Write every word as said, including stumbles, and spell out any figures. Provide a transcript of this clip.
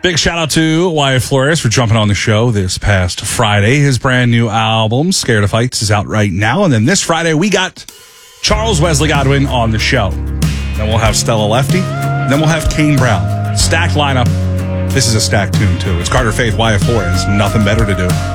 Big shout out to Wyatt Flores for jumping on the show this past Friday. His brand new album, Scared of Heights, is out right now. And then this Friday, we got Charles Wesley Godwin on the show. Then we'll have Stella Lefty. Then we'll have Kane Brown. Stacked lineup. This is a stacked tune, too. It's Carter Faith, Wyatt Flores. Nothing better to do.